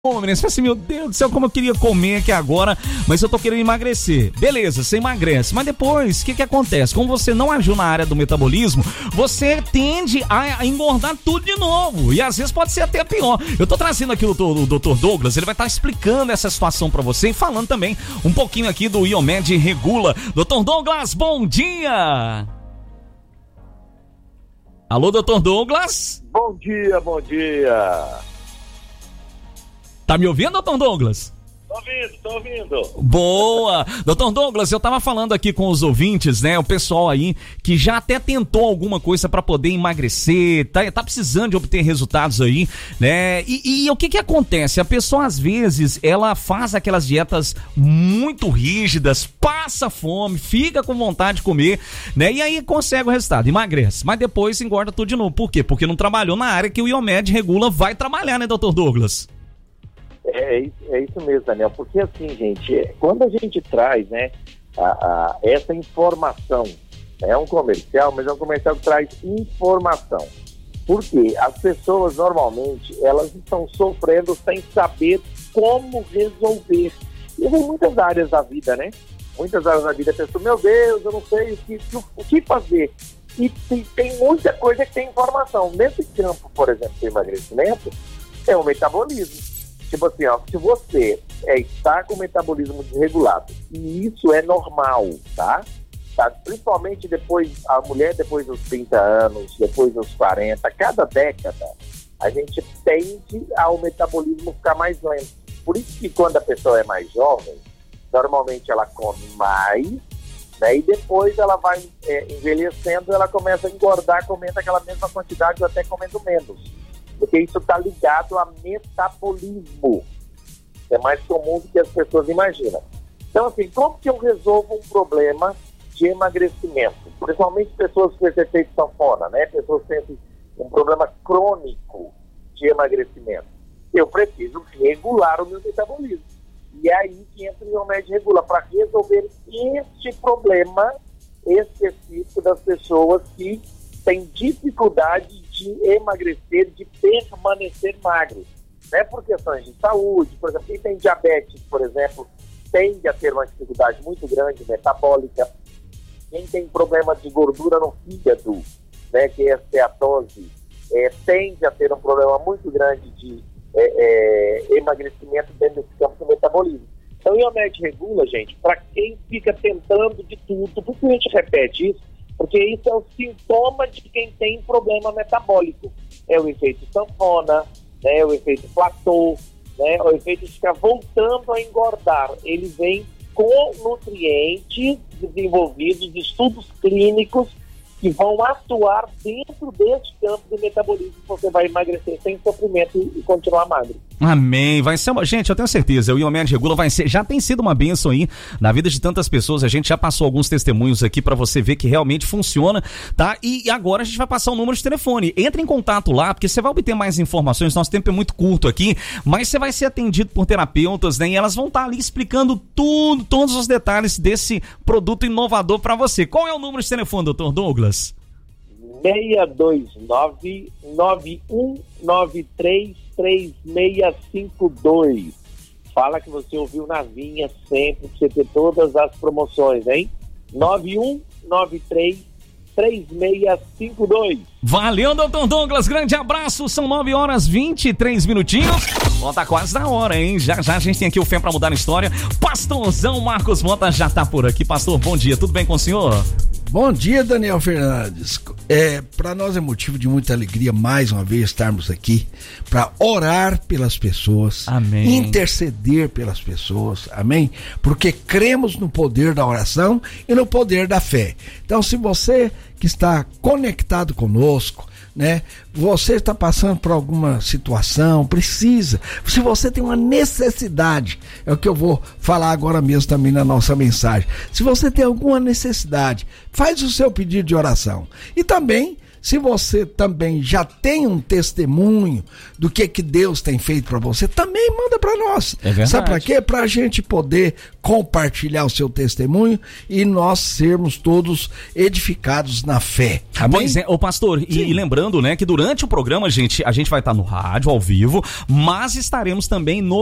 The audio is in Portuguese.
Você fala assim, meu Deus do céu, como eu queria comer aqui agora, mas eu tô querendo emagrecer. Beleza, você emagrece, mas depois, o que acontece? Como você não agiu na área do metabolismo, você tende a engordar tudo de novo, e às vezes pode ser até pior. Eu tô trazendo aqui o Dr. Douglas, ele vai estar explicando essa situação pra você e falando também um pouquinho aqui do Iomed Regula. Dr. Douglas, bom dia! Alô, Dr. Douglas? Bom dia, bom dia! Tá me ouvindo, Dr. Douglas? Tô ouvindo. Boa! Dr. Douglas, eu tava falando aqui com os ouvintes, né? O pessoal aí que já até tentou alguma coisa pra poder emagrecer, tá precisando de obter resultados aí, né? E o que acontece? A pessoa, às vezes, ela faz aquelas dietas muito rígidas, passa fome, fica com vontade de comer, né? E aí consegue o resultado, emagrece. Mas depois engorda tudo de novo. Por quê? Porque não trabalhou na área que o Iomed Regula vai trabalhar, né, Dr. Douglas? É isso mesmo, Daniel, porque assim, gente, quando a gente traz, né, essa informação, é um comercial, mas é um comercial que traz informação, porque as pessoas normalmente, elas estão sofrendo sem saber como resolver, e em muitas áreas da vida, né, muitas áreas da vida a pessoa, meu Deus, eu não sei o que fazer, e tem muita coisa que tem informação, nesse campo, por exemplo, do emagrecimento, é o metabolismo. Tipo assim, ó, se você está com o metabolismo desregulado, e isso é normal, tá? Principalmente a mulher depois dos 30 anos, depois dos 40, cada década, a gente tende ao metabolismo ficar mais lento. Por isso que quando a pessoa é mais jovem, normalmente ela come mais, né? E depois ela vai envelhecendo, ela começa a engordar comendo aquela mesma quantidade ou até comendo menos. Porque isso está ligado a metabolismo. É mais comum do que as pessoas imaginam. Então, assim, como que eu resolvo um problema de emagrecimento? Principalmente pessoas com esse efeito sanfona, né? Pessoas que têm um problema crônico de emagrecimento. Eu preciso regular o meu metabolismo. E é aí que entra o Iomed Regula, para resolver este problema específico das pessoas que têm dificuldade de emagrecer, de permanecer magro, né? Por questões de saúde, por exemplo, quem tem diabetes, por exemplo, tende a ter uma dificuldade muito grande metabólica. Quem tem problema de gordura no fígado, né, que é a esteatose, tende a ter um problema muito grande de emagrecimento dentro desse campo do metabolismo. Então, o Iomed Regula, gente, para quem fica tentando de tudo, por que a gente repete isso? Porque isso é o sintoma de quem tem problema metabólico. É o efeito sanfona, né, é o efeito platô, né, é o efeito de ficar voltando a engordar. Ele vem com nutrientes desenvolvidos, estudos clínicos que vão atuar dentro deste campo do metabolismo. Você vai emagrecer sem sofrimento e continuar magro. Amém. Vai ser gente, eu tenho certeza, o Iomed Regula já tem sido uma bênção aí na vida de tantas pessoas. A gente já passou alguns testemunhos aqui pra você ver que realmente funciona, tá? E agora a gente vai passar o número de telefone. Entre em contato lá, porque você vai obter mais informações. Nosso tempo é muito curto aqui, mas você vai ser atendido por terapeutas, né? E elas vão estar ali explicando tudo, todos os detalhes desse produto inovador pra você. Qual é o número de telefone, Dr. Douglas? 62991933652. Fala que você ouviu na Vinha sempre, pra você ter todas as promoções, hein? 91933652. Valeu, Dr. Douglas, grande abraço. São 9h23. Ó, tá quase da hora, hein? Já a gente tem aqui o Fé pra Mudar a História. Pastorzão Marcos Mota já tá por aqui. Pastor, bom dia, tudo bem com o senhor? Bom dia, Daniel Fernandes. Para nós é motivo de muita alegria mais uma vez estarmos aqui para orar pelas pessoas, amém, interceder pelas pessoas, amém? Porque cremos no poder da oração e no poder da fé. Então, se você que está conectado conosco, né? Você está passando por alguma situação, se você tem uma necessidade, é o que eu vou falar agora mesmo também na nossa mensagem. Se você tem alguma necessidade, faz o seu pedido de oração. E também, Se você também já tem um testemunho do que Deus tem feito para você, também manda para nós. É verdade. Sabe para quê? Para a gente poder compartilhar o seu testemunho e nós sermos todos edificados na fé. Amém? Pois é, ô pastor, e lembrando, né, que durante o programa, a gente vai estar no rádio, ao vivo, mas estaremos também no